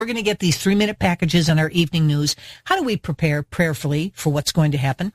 We're going to get these 3-minute packages on our evening news. How do we prepare prayerfully for what's going to happen?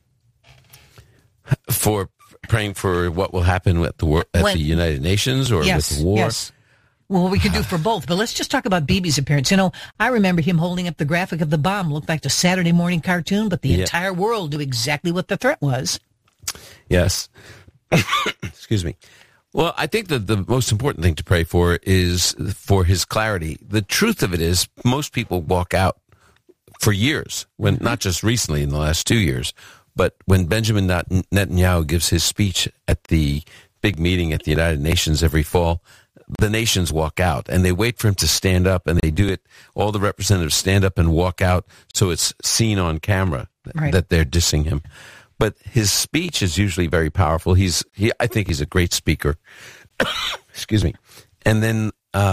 For praying for what will happen at the United Nations or with the war? Yes. Well, we could do for both, but let's just talk about Bibi's appearance. You know, I remember him holding up the graphic of the bomb. Looked like a Saturday morning cartoon, but the entire world knew exactly what the threat was. Yes. Excuse me. Well, I think that the most important thing to pray for is for his clarity. The truth of it is most people walk out for years, when not just recently in the last 2 years, but when Benjamin Netanyahu gives his speech at the big meeting at the United Nations every fall, the nations walk out, and they wait for him to stand up, and they do it. All the representatives stand up and walk out, so it's seen on camera that they're dissing him. But his speech is usually very powerful. I think he's a great speaker. Excuse me. And then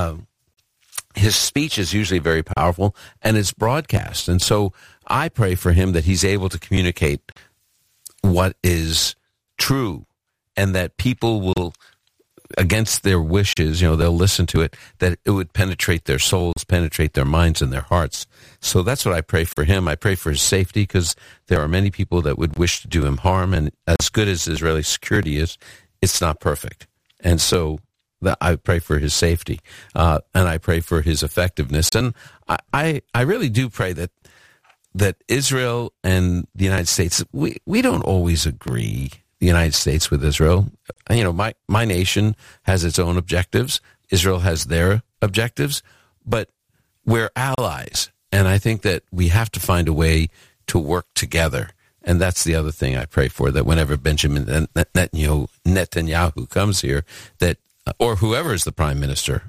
his speech is usually very powerful, and it's broadcast. And so I pray for him that he's able to communicate what is true, and that people will, against their wishes, they'll listen to it, that it would penetrate their souls, penetrate their minds and their hearts. So that's what I pray for him. I pray for his safety, because there are many people that would wish to do him harm, and as good as Israeli security is, it's not perfect. And so I pray for his safety, and I pray for his effectiveness. And I really do pray that Israel and the United States, we don't always agree, the United States with Israel. My nation has its own objectives. Israel has their objectives, but we're allies. And I think that we have to find a way to work together. And that's the other thing I pray for, that whenever Benjamin Netanyahu comes here, or whoever is the prime minister,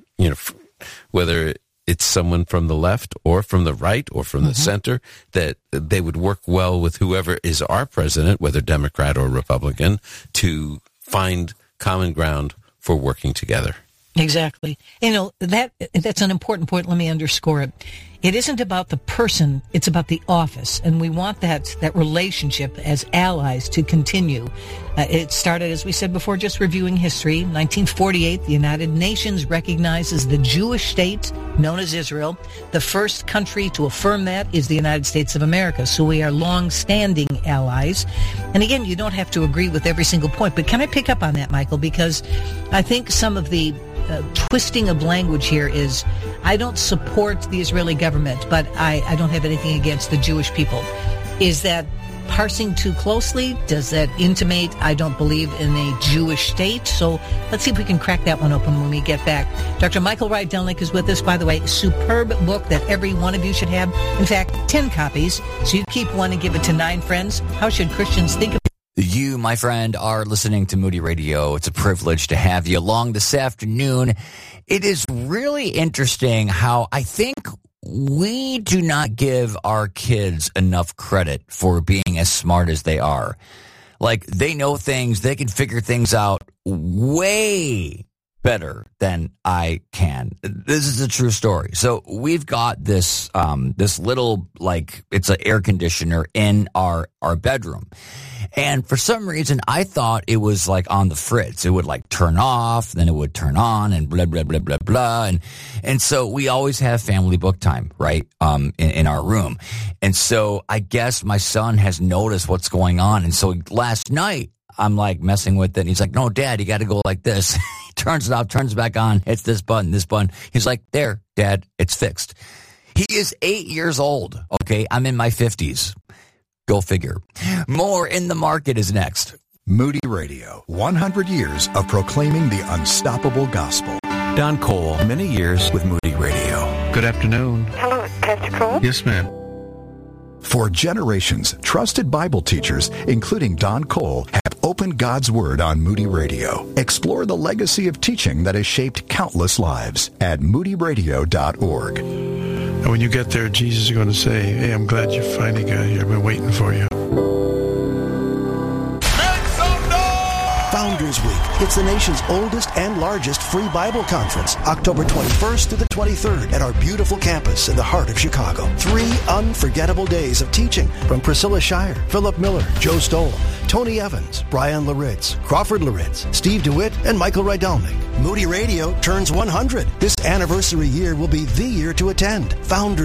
whether it's someone from the left or from the right or from the center, that they would work well with whoever is our president, whether Democrat or Republican, to find common ground for working together. Exactly. That's an important point. Let me underscore it. It isn't about the person, it's about the office. And we want that relationship as allies to continue. It started, as we said before, just reviewing history. 1948, the United Nations recognizes the Jewish state known as Israel. The first country to affirm that is the United States of America. So we are long-standing allies. And again, you don't have to agree with every single point. But can I pick up on that, Michael? Because I think some of the twisting of language here is, I don't support the Israeli government, but I don't have anything against the Jewish people. Is that parsing too closely? Does that intimate I don't believe in a Jewish state? So let's see if we can crack that one open when we get back. Dr. Michael Rydelnik is with us. By the way, superb book that every one of you should have. In fact, 10 copies. So you keep one and give it to 9 friends. How should Christians think of You, my friend, are listening to Moody Radio. It's a privilege to have you along this afternoon. It is really interesting how I think we do not give our kids enough credit for being as smart as they are. Like, they know things, they can figure things out way better than I can. This is a true story. So we've got this little, it's an air conditioner in our bedroom. And for some reason, I thought it was on the fritz. It would turn off, then it would turn on, and blah, blah, blah, blah, blah. And so we always have family book time, right, in our room. And so I guess my son has noticed what's going on. And so last night, I'm messing with it. And he's like, no, Dad, you got to go like this. He turns it off, turns it back on. It's this button, this button. He's like, there, Dad, it's fixed. He is 8 years old. Okay. I'm in my 50s. Go figure. More in the Market is next. Moody Radio, 100 years of proclaiming the unstoppable gospel. Don Cole, many years with Moody Radio. Good afternoon. Hello, it's Pastor Cole. Yes, ma'am. For generations, trusted Bible teachers, including Don Cole, have opened God's Word on Moody Radio. Explore the legacy of teaching that has shaped countless lives at moodyradio.org. And when you get there, Jesus is going to say, hey, I'm glad you finally got here. I've been waiting for you. Founders Week. It's the nation's oldest and largest free Bible conference, October 21st through the 23rd at our beautiful campus in the heart of Chicago. 3 unforgettable days of teaching from Priscilla Shirer, Philip Miller, Joe Stoll, Tony Evans, Brian Laritz, Crawford Laritz, Steve DeWitt, and Michael Rydelnik. Moody Radio turns 100. This anniversary year will be the year to attend. Founders